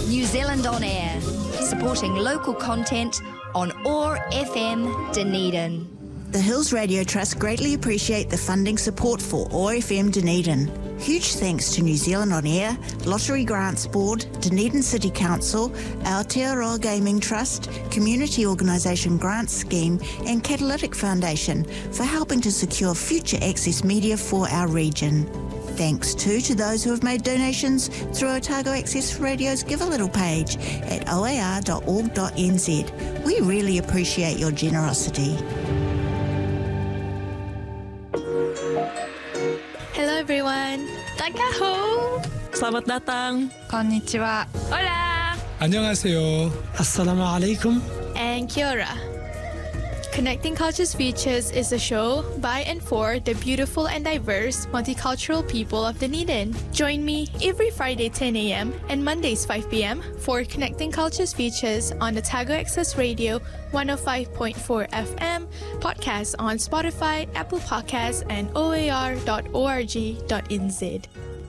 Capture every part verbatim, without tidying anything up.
New Zealand On Air, supporting local content on O A R F M Dunedin. The Hills Radio Trust greatly appreciate the funding support for O A R F M Dunedin. Huge thanks to New Zealand On Air, Lottery Grants Board, Dunedin City Council, Aotearoa Gaming Trust, Community Organisation Grants Scheme and Catalytic Foundation for helping to secure future access media for our region. Thanks too to those who have made donations through Otago Access Radio's Give a Little page at o a r dot org dot n z. We really appreciate your generosity. Hello everyone. Takaho. Selamat datang. Konnichiwa. Hola. 안녕하세요. Assalamu alaikum. And kia ora. Connecting Cultures Features is a show by and for the beautiful and diverse multicultural people of Dunedin. Join me every Friday ten a.m. and Mondays five p.m. for Connecting Cultures Features on Otago Access Radio one oh five point four F M, podcasts on Spotify, Apple Podcasts, and o a r dot org dot n z.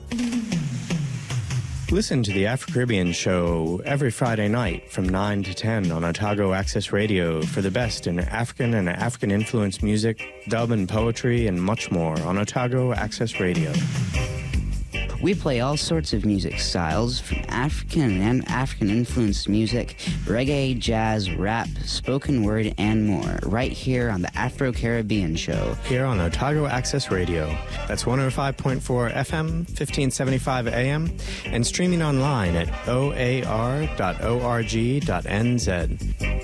Listen to the Afro-Caribbean show every Friday night from nine to ten on Otago Access Radio for the best in African and African-influenced music, dub and poetry, and much more on Otago Access Radio. We play all sorts of music styles, from African and African-influenced music, reggae, jazz, rap, spoken word, and more, right here on the Afro-Caribbean Show. Here on Otago Access Radio. That's one oh five point four F M, fifteen seventy-five A M, and streaming online at o a r dot org dot n z.